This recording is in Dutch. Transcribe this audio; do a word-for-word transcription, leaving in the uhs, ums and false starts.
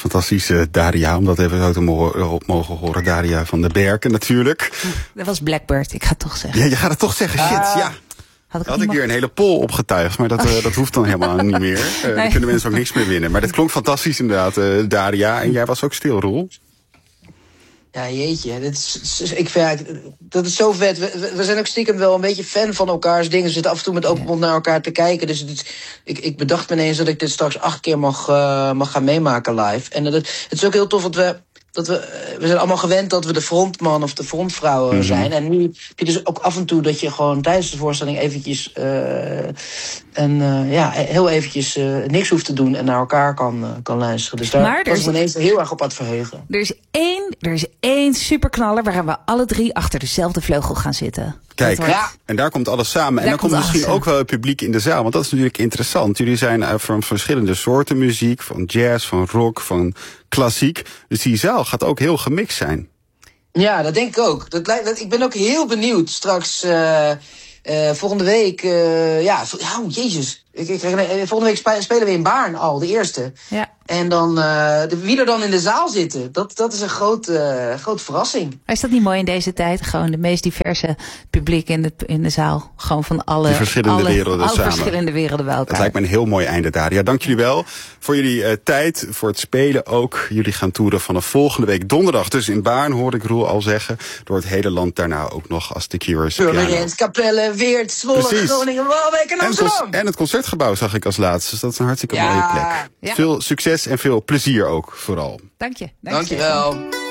fantastische Daria, om dat even zo te mo- mogen horen. Daria van der Berken natuurlijk. Dat was Blackbird, ik ga het toch zeggen. Ja, je gaat het toch zeggen, shit, uh, ja. Had ik, had ik weer een hele poll opgetuigd, maar dat, uh, dat hoeft dan helemaal niet meer. Uh, nee. Dan kunnen mensen ook niks meer winnen. Maar dat klonk fantastisch inderdaad, uh, Daria. En jij was ook stil, Roel. Ja, jeetje. Dit is, ik vind, dat is zo vet. We, we zijn ook stiekem wel een beetje fan van elkaars dingen. We zitten af en toe met open mond naar elkaar te kijken. Dus het, ik, ik bedacht me ineens dat ik dit straks acht keer mag, uh, mag gaan meemaken live. En dat, het is ook heel tof dat we... Dat we, we zijn allemaal gewend dat we de frontman of de frontvrouw mm-hmm. zijn. En nu heb je dus ook af en toe dat je gewoon tijdens de voorstelling eventjes... Uh, en, uh, ja, heel eventjes uh, niks hoeft te doen en naar elkaar kan, uh, kan luisteren. Dus daar maar was ik me ineens heel erg op aan het verheugen. Er is één, er is één superknaller waar we alle drie achter dezelfde vleugel gaan zitten. Kijk, wordt... ja. en daar komt alles samen. Daar en dan komt, komt misschien ook wel het publiek in de zaal. Want dat is natuurlijk interessant. Jullie zijn van verschillende soorten muziek. Van jazz, van rock, van klassiek. Dus die zaal gaat ook heel gemixt zijn. Ja, dat denk ik ook. Dat, dat, ik ben ook heel benieuwd straks... Uh, uh, volgende week... Uh, ja, oh, jezus. Ik, ik, volgende week spelen we in Baarn al, de eerste. Ja. En dan, uh, de, wie er dan in de zaal zitten, dat, dat is een groot, uh, grote verrassing. Maar is dat niet mooi in deze tijd? Gewoon de meest diverse publiek in de, in de zaal. Gewoon van alle, die verschillende alle, werelden alle samen. verschillende werelden bij elkaar. Dat lijkt me een heel mooi einde daar. Ja, dank jullie wel voor jullie uh, tijd, voor het spelen ook. Jullie gaan toeren vanaf volgende week donderdag. Dus in Baarn, hoor ik Roel al zeggen. Door het hele land daarna ook nog als The Cure's. Purmerend, Capelle, Weert, Zwolle, Groningen, Waalwijk en Amsterdam. En het concertgebouw zag ik als laatste. Dus dat is een hartstikke ja. mooie plek. Ja. Veel succes en veel plezier ook vooral. Dank je. Dank je wel.